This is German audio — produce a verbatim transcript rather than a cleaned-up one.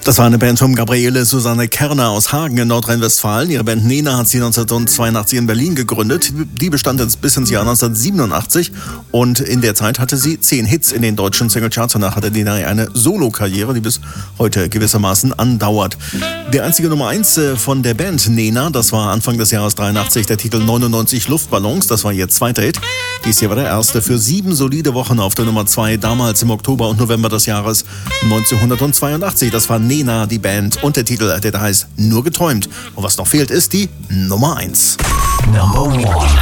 Das war eine Band von Gabriele Susanne Kerner aus Hagen in Nordrhein-Westfalen. Ihre Band Nena hat sie neunzehnhundertzweiundachtzig in Berlin gegründet. Die bestand jetzt bis ins Jahr neunzehnhundertsiebenundachtzig und in der Zeit hatte sie zehn Hits in den deutschen Singlecharts. Danach hatte Nena eine Solo-Karriere, die bis heute gewissermaßen andauert. Der einzige Nummer eins von der Band Nena, das war Anfang des Jahres dreiundachtzig der Titel neunundneunzig Luftballons. Das war ihr zweiter Hit. Dies hier war der erste für sieben solide Wochen auf der Nummer zwei, damals im Oktober und November des Jahres neunzehnhundertzweiundachtzig. Das war Nena, die Band, und der Titel, der da heißt Nur geträumt. Und was noch fehlt, ist die Nummer eins. Number one.